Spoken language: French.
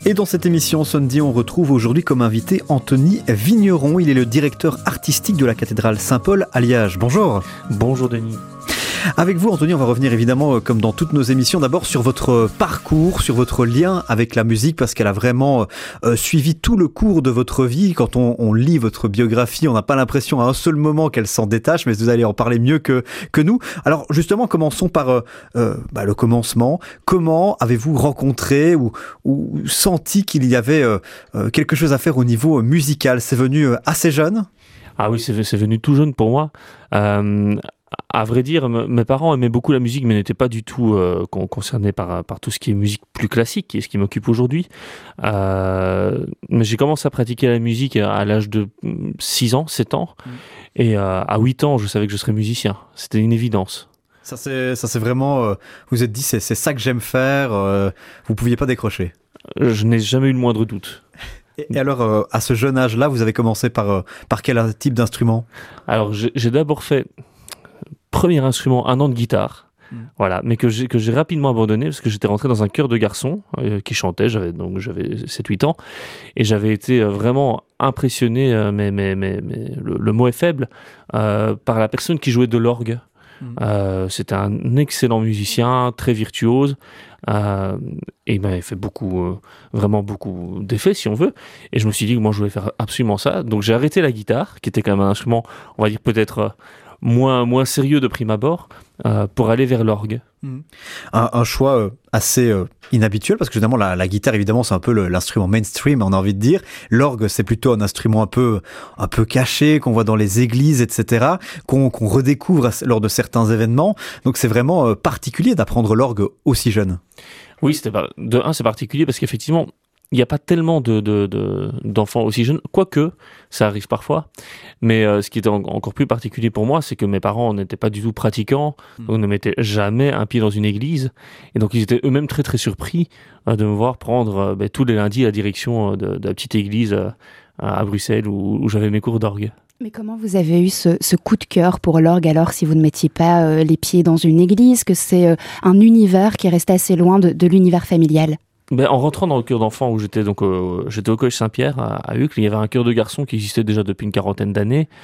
Et dans cette émission Sunday, on retrouve aujourd'hui comme invité Anthony Vigneron. Il est le directeur artistique de la cathédrale Saint-Paul à Liège. Bonjour. Bonjour Denis. Avec vous Anthony, on va revenir évidemment comme dans toutes nos émissions, d'abord sur votre parcours, sur votre lien avec la musique, parce qu'elle a vraiment suivi tout le cours de votre vie. Quand on lit votre biographie, on n'a pas l'impression à un seul moment qu'elle s'en détache, mais vous allez en parler mieux que nous. Alors justement, commençons par le commencement. Comment avez-vous rencontré ou senti qu'il y avait quelque chose à faire au niveau musical? C'est venu assez jeune? Ah oui, c'est venu tout jeune pour moi. À vrai dire, mes parents aimaient beaucoup la musique, mais n'étaient pas du tout concernés par tout ce qui est musique plus classique, qui est ce qui m'occupe aujourd'hui. Mais j'ai commencé à pratiquer la musique à l'âge de 6 ans, 7 ans. Et à 8 ans, je savais que je serais musicien. C'était une évidence. Ça c'est vraiment... vous vous êtes dit, c'est ça que j'aime faire. Vous ne pouviez pas décrocher. Je n'ai jamais eu le moindre doute. Et alors, à ce jeune âge-là, vous avez commencé par quel type d'instrument? Alors, j'ai d'abord fait... Premier instrument, 1 an de guitare, voilà, mais que j'ai rapidement abandonné parce que j'étais rentré dans un chœur de garçons qui chantait, j'avais 7-8 ans, et j'avais été vraiment impressionné, mais le mot est faible, par la personne qui jouait de l'orgue. C'était un excellent musicien, très virtuose, et il m'avait fait vraiment beaucoup d'effets si on veut, et je me suis dit que moi je voulais faire absolument ça, donc j'ai arrêté la guitare, qui était quand même un instrument, on va dire peut-être... moins sérieux de prime abord, pour aller vers l'orgue. Un choix assez inhabituel, parce que généralement la guitare, évidemment, c'est un peu l'instrument mainstream, on a envie de dire. L'orgue, c'est plutôt un instrument un peu caché, qu'on voit dans les églises, etc., qu'on redécouvre lors de certains événements. Donc c'est vraiment particulier d'apprendre l'orgue aussi jeune. Oui, c'est particulier parce qu'effectivement, il n'y a pas tellement d'enfants aussi jeunes, quoique ça arrive parfois. Mais ce qui était encore plus particulier pour moi, c'est que mes parents n'étaient pas du tout pratiquants, donc ne mettaient jamais un pied dans une église. Et donc ils étaient eux-mêmes très très surpris de me voir prendre tous les lundis la direction de la petite église à Bruxelles où j'avais mes cours d'orgue. Mais comment vous avez eu ce coup de cœur pour l'orgue alors, si vous ne mettiez pas les pieds dans une église, que c'est un univers qui reste assez loin de l'univers familial? En rentrant dans le chœur d'enfants où j'étais au collège Saint-Pierre à Uccle, il y avait un chœur de garçons qui existait déjà depuis une 40aine d'années,